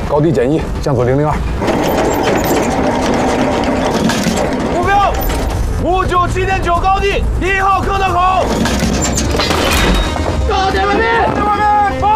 高地减1，向左002。 目标597.9高地1号坑道口。高点外面，外面，